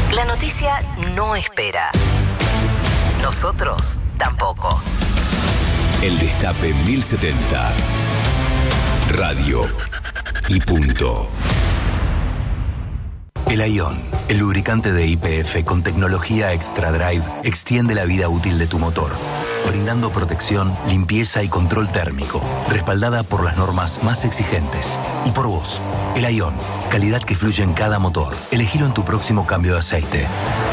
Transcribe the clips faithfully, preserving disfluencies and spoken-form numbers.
La noticia no espera. Nosotros tampoco. El Destape mil setenta. Radio y punto. El Ion, el lubricante de Y P F con tecnología Extra Drive, extiende la vida útil de tu motor, brindando protección, limpieza y control térmico, respaldada por las normas más exigentes. Y por vos, el Ion, calidad que fluye en cada motor. Elegilo en tu próximo cambio de aceite.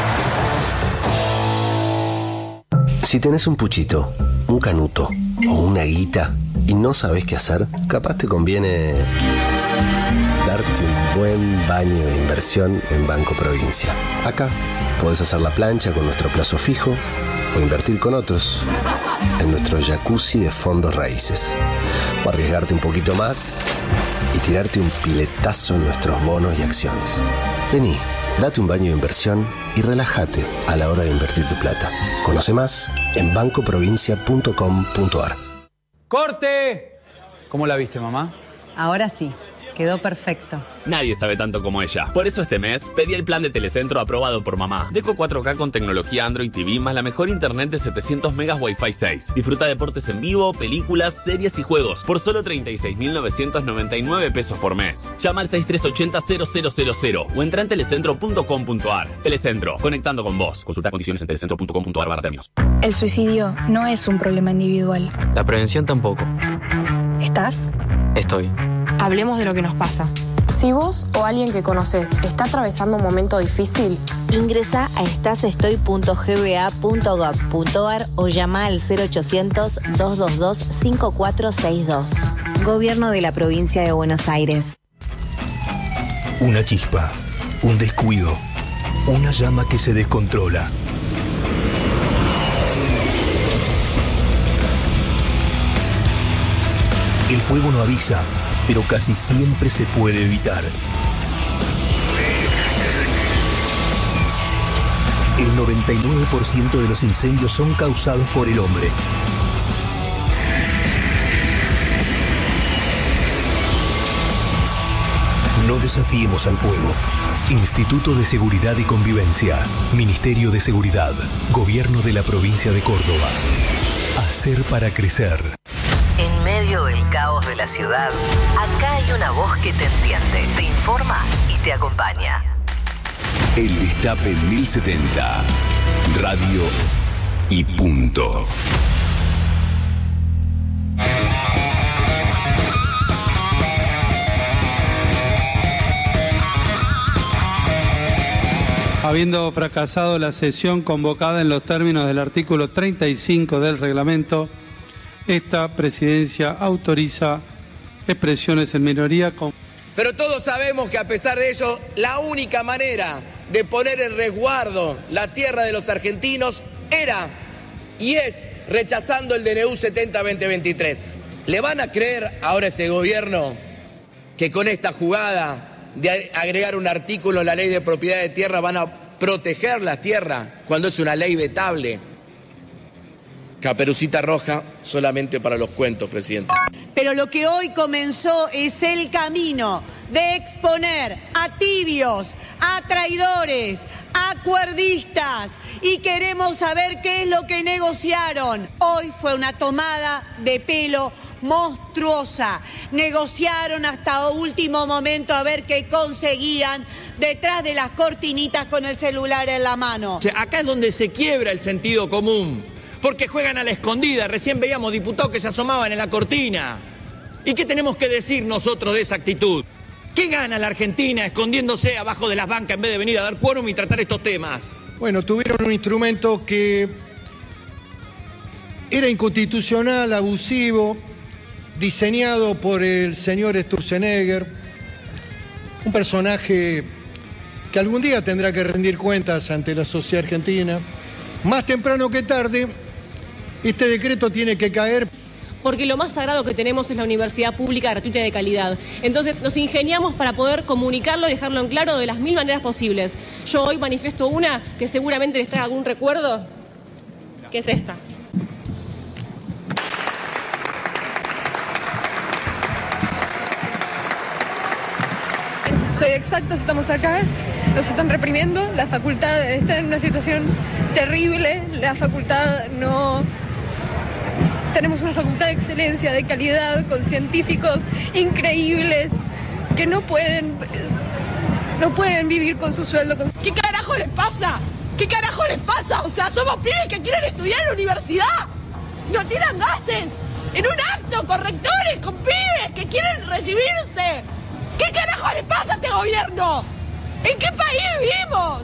Si tenés un puchito, un canuto o una guita y no sabés qué hacer, capaz te conviene darte un buen baño de inversión en Banco Provincia. Acá podés hacer la plancha con nuestro plazo fijo o invertir con otros en nuestro jacuzzi de fondos raíces. O arriesgarte un poquito más y tirarte un piletazo en nuestros bonos y acciones. Vení, date un baño de inversión y relájate a la hora de invertir tu plata. Conoce más en banco provincia punto com punto a r. ¡Corte! ¿Cómo la viste, mamá? Ahora sí. Quedó perfecto. Nadie sabe tanto como ella. Por eso este mes pedí el plan de Telecentro aprobado por mamá. Deco cuatro K con tecnología Android T V más la mejor internet de setecientos megas Wi-Fi seis. Disfruta deportes en vivo, películas, series y juegos por solo treinta y seis mil novecientos noventa y nueve pesos por mes. Llama al seis tres ocho cero cero cero cero cero o entra en telecentro punto com punto a r. Telecentro, conectando con vos. Consulta condiciones en telecentro punto com punto a r barra premios. El suicidio no es un problema individual. La prevención tampoco. ¿Estás? Estoy. Hablemos de lo que nos pasa. Si vos o alguien que conoces está atravesando un momento difícil, ingresa a estasestoy punto g b a punto gov punto a r o llama al cero ochocientos, dos dos dos, cinco cuatro seis dos. Gobierno de la Provincia de Buenos Aires. Una chispa, un descuido, una llama que se descontrola. El fuego no avisa, pero casi siempre se puede evitar. El noventa y nueve por ciento de los incendios son causados por el hombre. No desafiemos al fuego. Instituto de Seguridad y Convivencia, Ministerio de Seguridad, Gobierno de la Provincia de Córdoba. Hacer para crecer. En medio del caos de la ciudad, acá hay una voz que te entiende, te informa y te acompaña. El Destape mil setenta. Radio y punto. Habiendo fracasado la sesión convocada en los términos del artículo treinta y cinco del reglamento, esta presidencia autoriza expresiones en minoría con... Pero todos sabemos que a pesar de ello, la única manera de poner en resguardo la tierra de los argentinos era y es rechazando el D N U setenta barra veinte veintitrés. ¿Le van a creer ahora a ese gobierno que con esta jugada de agregar un artículo en la ley de propiedad de tierra van a proteger la tierra cuando es una ley vetable? Caperucita Roja solamente para los cuentos, presidente. Pero lo que hoy comenzó es el camino de exponer a tibios, a traidores, a acuerdistas, y queremos saber qué es lo que negociaron. Hoy fue una tomada de pelo monstruosa. Negociaron hasta último momento a ver qué conseguían detrás de las cortinitas con el celular en la mano. O sea, acá es donde se quiebra el sentido común. Porque juegan a la escondida. Recién veíamos diputados que se asomaban en la cortina. ¿Y qué tenemos que decir nosotros de esa actitud? ¿Qué gana la Argentina escondiéndose abajo de las bancas en vez de venir a dar quórum y tratar estos temas? Bueno, tuvieron un instrumento que era inconstitucional, abusivo, diseñado por el señor Sturzenegger, un personaje que algún día tendrá que rendir cuentas ante la sociedad argentina. Más temprano que tarde, este decreto tiene que caer. Porque lo más sagrado que tenemos es la universidad pública gratuita y de calidad. Entonces nos ingeniamos para poder comunicarlo y dejarlo en claro de las mil maneras posibles. Yo hoy manifiesto una que seguramente les trae algún recuerdo, que es esta. soy Exactas, estamos acá, nos están reprimiendo, la facultad está en una situación terrible, la facultad no... Tenemos una facultad de excelencia, de calidad, con científicos increíbles que no pueden, no pueden vivir con su sueldo. Con... ¿Qué carajo les pasa? ¿Qué carajo les pasa? O sea, somos pibes que quieren estudiar en la universidad. No tiran gases. En un acto con rectores, con pibes que quieren recibirse. ¿Qué carajo les pasa a este gobierno? ¿En qué país vivimos?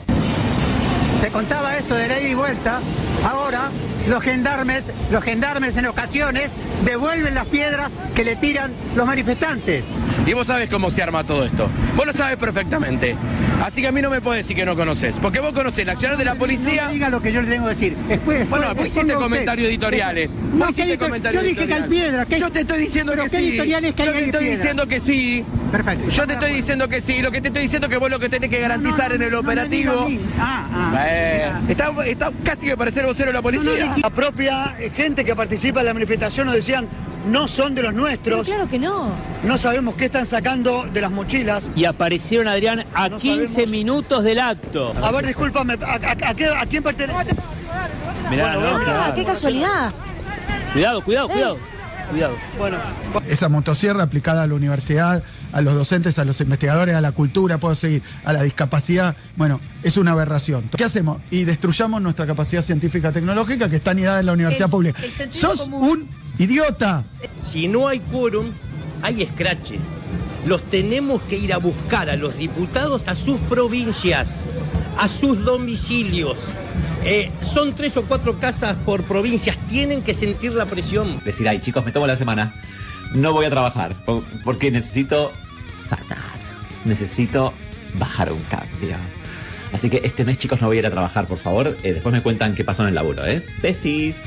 Te contaba esto de la ida y vuelta. Ahora los gendarmes, los gendarmes en ocasiones devuelven las piedras que le tiran los manifestantes. Y vos sabés cómo se arma todo esto. Vos lo sabés perfectamente. Así que a mí no me podés decir que no conocés. Porque vos conocés el accionar de la policía. No diga lo que yo le tengo que decir. Después, después, bueno, vos hiciste comentarios editoriales. No, vos hiciste comentarios yo dije que hay piedra. Que... Yo te estoy diciendo ¿Pero que qué sí. editoriales que yo hay te estoy piedra? diciendo que sí. Perfecto. Yo te estoy diciendo que sí. Lo que te estoy diciendo es que vos lo que tenés que garantizar no, no, en el no, operativo. No, no ah, ah, eh, ah. Está, está casi que parecer vocero de la policía. No, no, la propia gente que participa en la manifestación nos decían, no son de los nuestros. Pero claro que no. No sabemos qué están sacando de las mochilas. Y aparecieron, Adrián, a no quince sabemos. minutos del acto. A ver, discúlpame, ¿a, a, a, qué, a quién pertenece? Mirá, bueno, no, Ah, cuidado. qué casualidad. Cuidado, cuidado, Eh. cuidado. Cuidado. Bueno. Esa motosierra aplicada a la universidad, a los docentes, a los investigadores, a la cultura, puedo seguir, a la discapacidad, bueno, es una aberración. ¿Qué hacemos? Y destruyamos nuestra capacidad científica tecnológica que está anidada en la universidad El- pública. el sentido ¡Sos común. un idiota! Si no hay quórum, hay escrache. Los tenemos que ir a buscar a los diputados a sus provincias, a sus domicilios. Eh, son tres o cuatro casas por provincias, tienen que sentir la presión. Decir, ay chicos, me tomo la semana, no voy a trabajar, po- porque necesito sanar, necesito bajar un cambio. Así que este mes, chicos, no voy a ir a trabajar, por favor. Eh, después me cuentan qué pasó en el laburo, ¿eh? Besis.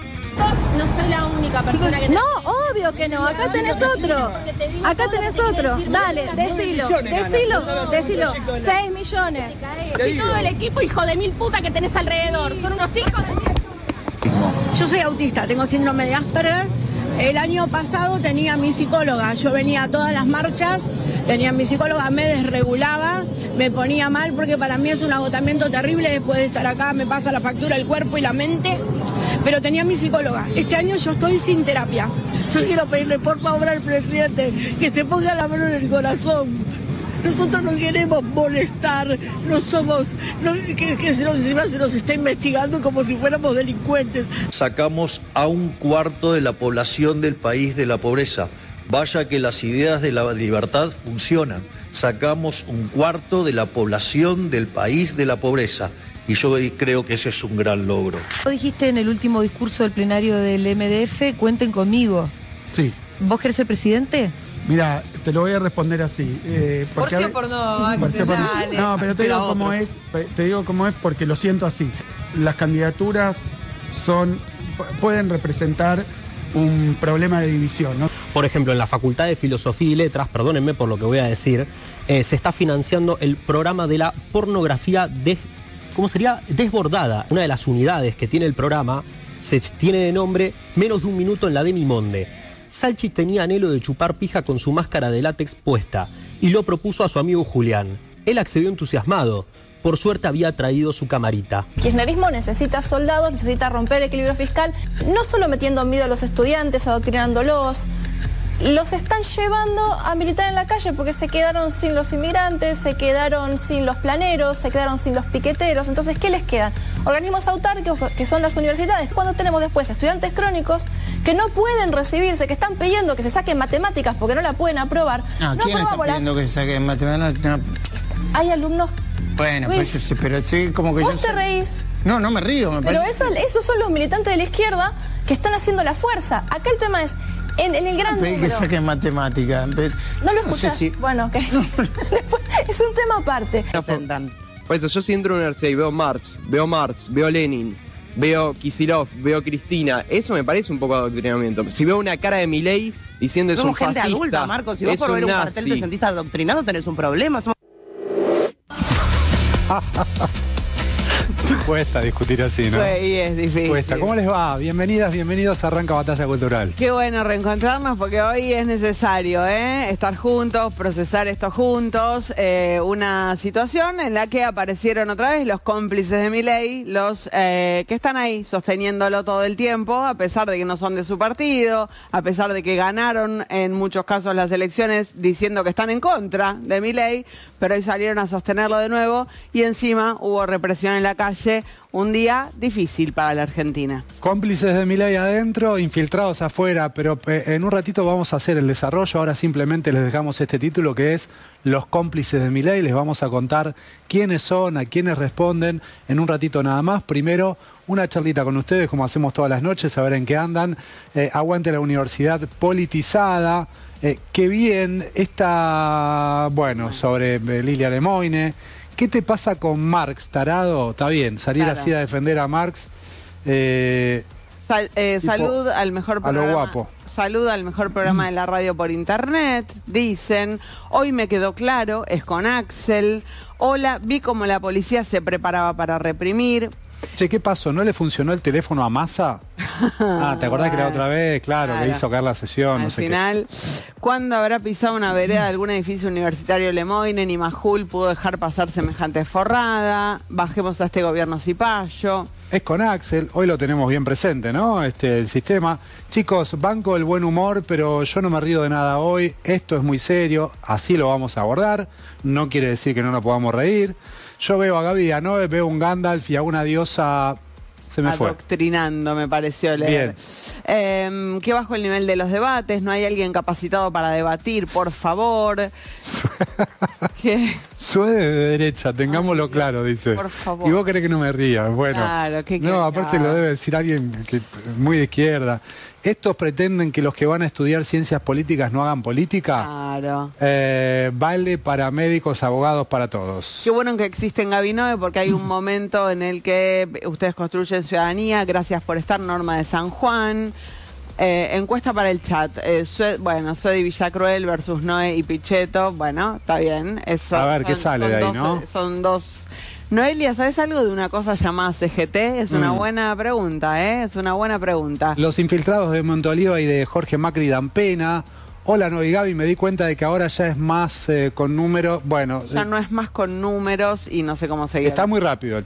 No soy la única persona que... No, obvio que no. Acá tenés otro. Acá tenés otro. Dale, decilo. Decilo, decilo. seis millones. Y todo el equipo hijo de mil puta que tenés alrededor. Son unos hijos de... Yo soy autista, tengo síndrome de Asperger. El año pasado tenía mi psicóloga. Yo venía a todas las marchas, tenía mi psicóloga, me desregulaba, me ponía mal porque para mí es un agotamiento terrible después de estar acá, me pasa la factura el cuerpo y la mente. Pero tenía mi psicóloga. Este año yo estoy sin terapia. Yo quiero pedirle por favor al presidente que se ponga la mano en el corazón. Nosotros no queremos molestar, no somos, no, que, que se nos, encima se nos está investigando como si fuéramos delincuentes. Sacamos a un cuarto de la población del país de la pobreza. Vaya que las ideas de la libertad funcionan. Sacamos un cuarto de la población del país de la pobreza. Y yo creo que ese es un gran logro. Dijiste en el último discurso del plenario del M D F, cuenten conmigo. Sí. ¿Vos querés ser presidente? Mira, te lo voy a responder así. Eh, Por porque sí a o ve- por no, por sí o por no. Axel, dale. No, pero te Será digo cómo otro. es, te digo cómo es porque lo siento así. Las candidaturas son, pueden representar un problema de división, ¿no? Por ejemplo, en la Facultad de Filosofía y Letras, perdónenme por lo que voy a decir, eh, se está financiando el programa de la pornografía de, ¿cómo sería? Desbordada. Una de las unidades que tiene el programa se tiene de nombre Menos de un minuto en la Demimonde. Salchi tenía anhelo de chupar pija con su máscara de látex puesta y lo propuso a su amigo Julián. Él accedió entusiasmado. Por suerte había traído su camarita. Kirchnerismo necesita soldados, necesita romper el equilibrio fiscal, no solo metiendo miedo a los estudiantes, adoctrinándolos, los están llevando a militar en la calle porque se quedaron sin los inmigrantes, se quedaron sin los planeros, se quedaron sin los piqueteros. Entonces, ¿qué les quedan? Organismos autárquicos que son las universidades. Cuando tenemos después estudiantes crónicos que no pueden recibirse, que están pidiendo que se saquen matemáticas porque no la pueden aprobar. No, no ¿quién está aprobamos la- pidiendo que se saquen matemáticas? No. Hay alumnos... Bueno, Luis, pues yo sé, pero sí, como que vos yo te sé- reís. No, no me río, me Pero parece. eso, esos son los militantes de la izquierda que están haciendo la fuerza. Acá el tema es, en, en el gran Pedí que número... saquen matemáticas. ¿No lo No sé escuchás? si- Bueno, ok. Después, es un tema aparte. Por eso, yo si entro a una universidad y veo Marx, veo Marx, veo Lenin, veo Kisilov, veo Cristina, eso me parece un poco de adoctrinamiento. Si veo una cara de Milei diciendo es Somos un gente fascista, adulta, Marcos. Si vos es por ver un nazi. cartel te sentís adoctrinado, tenés un problema. Somos... Cuesta discutir así, ¿no? Pues, y es difícil. Cuesta. ¿Cómo les va? Bienvenidas, bienvenidos a Arranca Batalla Cultural. Qué bueno reencontrarnos porque hoy es necesario ¿eh? estar juntos, procesar esto juntos. Eh, una situación en la que aparecieron otra vez los cómplices de Milei, los eh, que están ahí sosteniéndolo todo el tiempo, a pesar de que no son de su partido, a pesar de que ganaron en muchos casos las elecciones diciendo que están en contra de Milei, pero hoy salieron a sostenerlo de nuevo y encima hubo represión en la calle. Un día difícil para la Argentina. Cómplices de Milei adentro, infiltrados afuera, pero en un ratito vamos a hacer el desarrollo. Ahora simplemente les dejamos este título que es Los cómplices de Milei. Les vamos a contar quiénes son, a quiénes responden en un ratito nada más. Primero, una charlita con ustedes, como hacemos todas las noches, a ver en qué andan. Eh, aguante la universidad politizada. Eh, qué bien está, bueno, sobre eh, Lilia Lemoine. ¿Qué te pasa con Marx, tarado? Está bien, salir Claro. así a defender a Marx. Eh, Sal- eh, tipo, salud al mejor a programa. lo guapo. Salud al mejor programa de la radio por internet, dicen. Hoy me quedó claro, es con Axel. Hola, vi cómo la policía se preparaba para reprimir. Che, ¿qué pasó? ¿No le funcionó el teléfono a Massa? Ah, ¿te acordás que la otra vez? Claro, Claro. que hizo caer la sesión, no Al sé final, ¿cuándo habrá pisado una vereda de algún edificio universitario Lemoine? Ni Majul pudo dejar pasar semejante forrada. Bajemos a este gobierno cipayo. qué. Es con Axel, hoy lo tenemos bien presente, ¿no? Este, el sistema. Chicos, banco el buen humor, pero yo no me río de nada hoy. Esto es muy serio, así lo vamos a abordar. No quiere decir que no nos podamos reír. Yo veo a Gaby Anove, veo un Gandalf y a una diosa. Se me fue. Adoctrinando, me pareció leer. Bien. Eh, qué bajo el nivel de los debates, no hay alguien capacitado para debatir, por favor. ¿Qué? Sue de derecha, tengámoslo claro, dice. por favor. Y vos querés que no me ría. Bueno. Claro, ¿qué No, querés? aparte lo debe decir alguien que muy de izquierda. Estos pretenden que los que van a estudiar ciencias políticas no hagan política. Claro. Eh, vale para médicos, abogados, para todos. Qué bueno que existen Gabinoe porque hay un momento en el que ustedes construyen ciudadanía. Gracias por estar, Norma de San Juan. Eh, encuesta para el chat. Eh, Sue- bueno, Suedi Villacruel versus Noé y Pichetto. Bueno, está bien. Eso, A ver, ¿qué sale de ahí, dos, no? eh, Son dos. Noelia, ¿sabes algo de una cosa llamada C G T? Es una Mm. buena pregunta, ¿eh? Es una buena pregunta. Los infiltrados de Montoliva y de Jorge Macri dan pena. Hola, Noé y Gaby, me di cuenta de que ahora ya es más eh, con números. Bueno, Ya no es más con números y no sé cómo seguir. está muy rápido el